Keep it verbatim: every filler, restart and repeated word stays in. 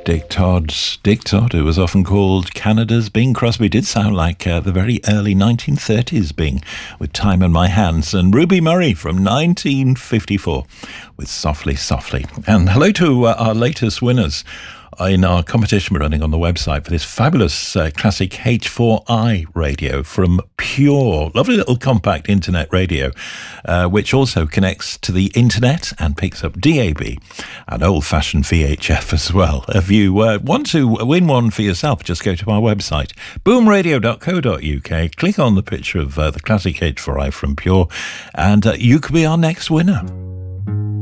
Dick Todd's Dick Todd, who was often called Canada's Bing Crosby, did sound like uh, the very early nineteen thirties Bing with Time in My Hands, and Ruby Murray from nineteen fifty-four with Softly Softly. And hello to uh, our latest winners in our competition we're running on the website for this fabulous uh, classic H four I radio from Pure. Lovely little compact internet radio, uh, which also connects to the internet and picks up D A B and old-fashioned V H F as well. If you uh, want to win one for yourself, just go to our website, boom radio dot co dot uk, click on the picture of uh, the classic H four I from Pure, and uh, you could be our next winner.